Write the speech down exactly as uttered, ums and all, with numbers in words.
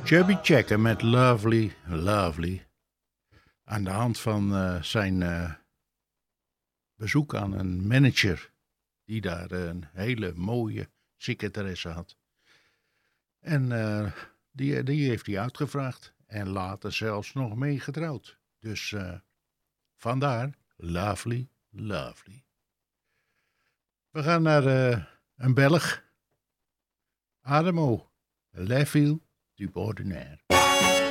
Chubby Checker met Lovely, Lovely. Aan de hand van uh, zijn uh, bezoek aan een manager die daar uh, een hele mooie secretaresse had. En uh, die, die heeft hij uitgevraagd en later zelfs nog mee getrouwd. Dus uh, vandaar Lovely, Lovely. We gaan naar uh, een Belg. Ademo, La Ville du Ordinaire.